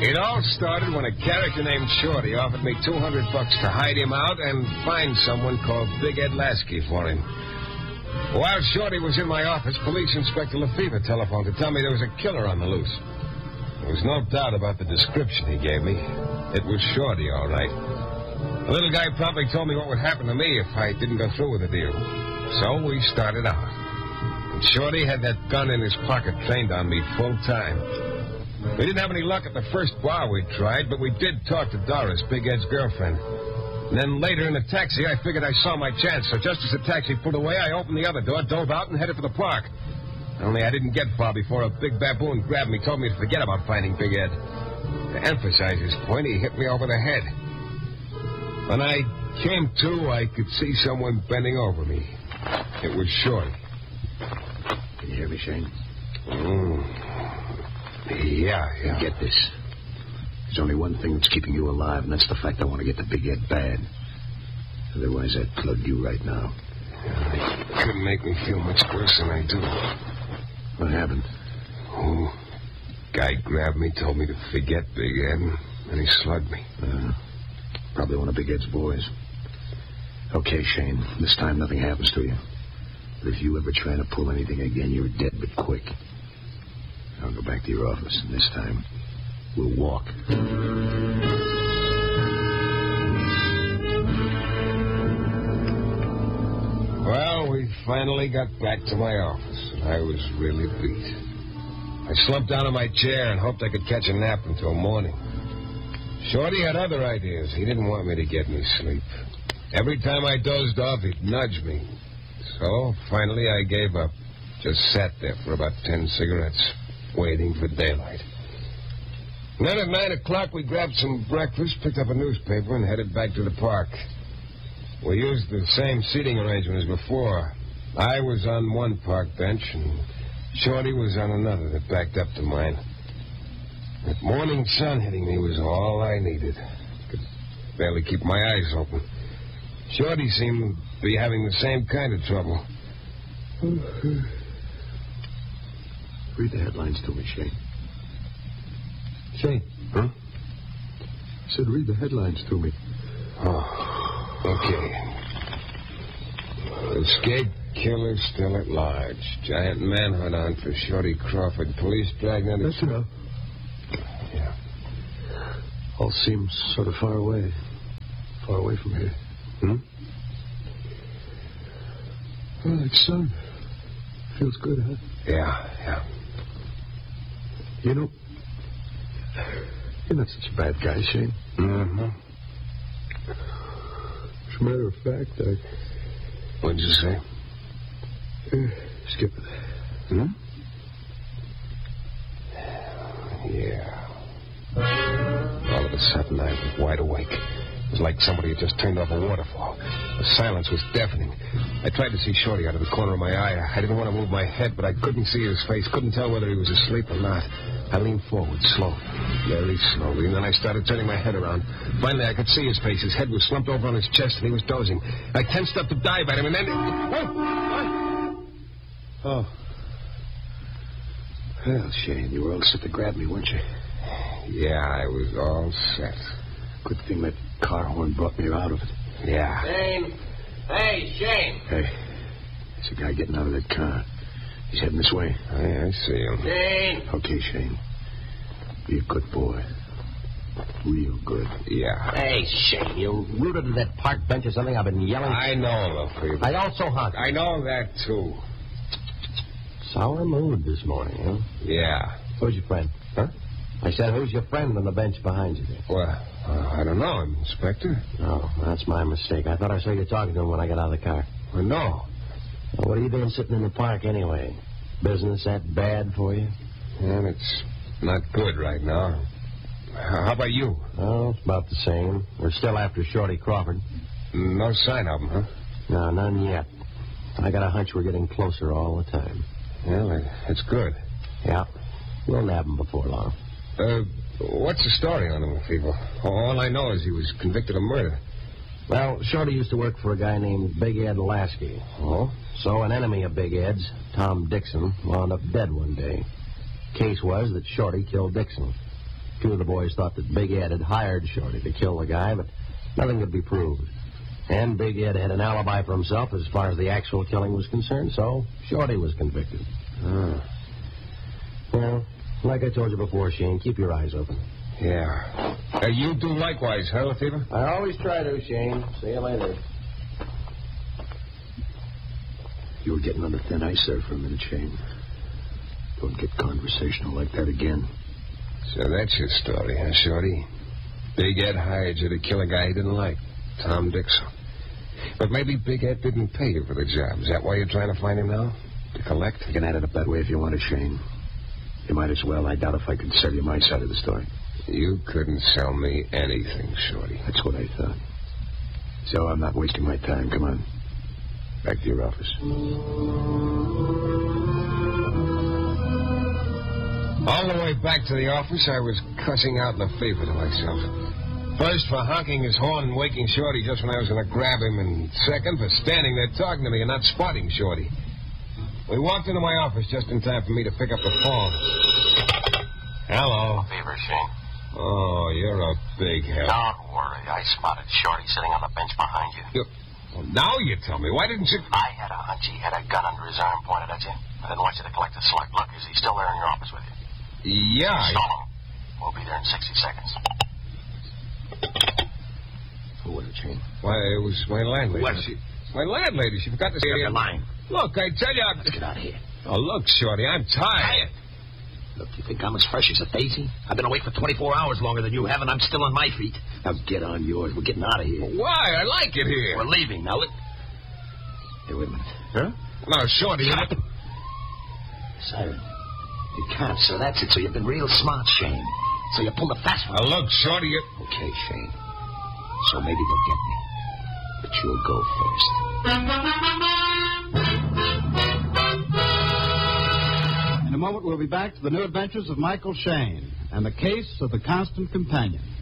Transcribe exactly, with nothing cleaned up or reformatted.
It all started when a character named Shorty offered me two hundred bucks to hide him out and find someone called Big Ed Lasky for him. While Shorty was in my office, Police Inspector Lefevre telephoned to tell me there was a killer on the loose. There was no doubt about the description he gave me. It was Shorty, all right. The little guy probably told me what would happen to me if I didn't go through with the deal. So we started out. And Shorty had that gun in his pocket trained on me full time. We didn't have any luck at the first bar we tried, but we did talk to Doris, Big Ed's girlfriend. And then later in the taxi, I figured I saw my chance. So just as the taxi pulled away, I opened the other door, dove out, and headed for the park. Only I didn't get far before a big baboon grabbed me, told me to forget about finding Big Ed. To emphasize his point, he hit me over the head. When I came to, I could see someone bending over me. It was Shorty. Can you hear me, Shane? Mm. Yeah, yeah. Get this. There's only one thing that's keeping you alive, and that's the fact I want to get the Big Ed bad. Otherwise, I'd plug you right now. Yeah, it couldn't make me feel much worse than I do. What happened? Oh, guy grabbed me, told me to forget Big Ed, and he slugged me. Uh, probably one of Big Ed's boys. Okay, Shane, this time nothing happens to you. But if you ever try to pull anything again, you're dead, but quick. I'll go back to your office, and this time, we'll walk. Well, we finally got back to my office, and I was really beat. I slumped down in my chair and hoped I could catch a nap until morning. Shorty had other ideas. He didn't want me to get any sleep. Every time I dozed off, he'd nudge me. So, finally, I gave up. Just sat there for about ten cigarettes, waiting for daylight. And then at nine o'clock, we grabbed some breakfast, picked up a newspaper, and headed back to the park. We used the same seating arrangement as before. I was on one park bench, and Shorty was on another that backed up to mine. That morning sun hitting me was all I needed. Could barely keep my eyes open. Shorty seemed to be having the same kind of trouble. Read the headlines to me, Shane. Shane? Huh? I said read the headlines to me. Oh, okay. Escaped killer still at large. Giant manhunt on for Shorty Crawford. Police dragnet. That's enough. Yeah. All seems sort of far away. Far away from here. Hmm? Oh, like sun. Feels good, huh? Yeah, yeah. You know, you're not such a bad guy, Shane. Mm-hmm. As a matter of fact, I... What'd you say? Uh, skip it. Hmm? Yeah. All of a sudden, I was wide awake. It was like somebody had just turned off a waterfall. The silence was deafening. I tried to see Shorty out of the corner of my eye. I didn't want to move my head, but I couldn't see his face. Couldn't tell whether he was asleep or not. I leaned forward slowly, very slowly, and then I started turning my head around. Finally, I could see his face. His head was slumped over on his chest, and he was dozing. I tensed up to dive at him, and then... Oh! Oh. Well, Shane, you were all set to grab me, weren't you? Yeah, I was all set. Good thing that car horn brought me out of it. Yeah. Shane. Hey, Shane. Hey, there's a guy getting out of that car. He's heading this way. I, I see him. Shane. Okay, Shane. Be a good boy. Real good. Yeah. Hey, Shane, you rooted to that park bench or something? I've been yelling. I know, Lefevre. I also hung. I know that, too. Sour mood this morning, huh? Yeah. Who's your friend? Huh? I said, who's your friend on the bench behind you there? Well, uh, I don't know, Inspector. Oh, that's my mistake. I thought I saw you talking to him when I got out of the car. Well, no. Well, what are you doing sitting in the park anyway? Business that bad for you? Well, it's not good right now. How about you? Oh, it's about the same. We're still after Shorty Crawford. No sign of him, huh? No, none yet. I got a hunch we're getting closer all the time. Well, it's good. Yeah. We'll nab him before long. Uh, what's the story on him, Lefevre? All I know is he was convicted of murder. Well, Shorty used to work for a guy named Big Ed Lasky. Oh? So an enemy of Big Ed's, Tom Dixon, wound up dead one day. Case was that Shorty killed Dixon. Two of the boys thought that Big Ed had hired Shorty to kill the guy, but nothing could be proved. And Big Ed had an alibi for himself as far as the actual killing was concerned, so Shorty was convicted. Oh. Well, like I told you before, Shane, keep your eyes open. Yeah. Uh, you do likewise, huh, Lefevre? I always try to, Shane. See you later. You were getting on the thin ice there for a minute, Shane. Don't get conversational like that again. So that's your story, huh, Shorty? Big Ed hired you to kill a guy he didn't like, Tom Dixon. But maybe Big Ed didn't pay you for the job. Is that why you're trying to find him now? To collect? You can add it up that way if you want it, Shane. You might as well. I doubt if I could sell you my side of the story. You couldn't sell me anything, Shorty. That's what I thought. So I'm not wasting my time. Come on. Back to your office. All the way back to the office, I was cussing out Lefevre to myself. First, for honking his horn and waking Shorty just when I was going to grab him, and second, for standing there talking to me and not spotting Shorty. We walked into my office just in time for me to pick up the phone. Hello. Lefevre, Shane. Oh, you're a big help. Don't worry. I spotted Shorty sitting on the bench behind you. you well, now you tell me. Why didn't you... I had a hunch he had a gun under his arm pointed at you. I didn't want you to collect the slug. Look, is he still there in your office with you? Yeah. I... Stall him. We'll be there in sixty seconds. Who was it, Shane? Why, it was my landlady. What's she? My landlady. She forgot to say... You're lying. Look, I tell you... Let's get out of here. Oh, look, Shorty, I'm tired. Look, you think I'm as fresh as a daisy? I've been awake for twenty-four hours longer than you have, and I'm still on my feet. Now get on yours. We're getting out of here. Why? I like it here. We're leaving. Now, look. Hey, wait a minute. Huh? No, Shorty, you... Siren. You can't, so that's it. So you've been real smart, Shane. So you pulled a fast one. Now, look, Shorty, you... Okay, Shane. So maybe they'll get me. But you'll go first. In a moment, we'll be back to the new adventures of Michael Shane and the case of the Constant Companion.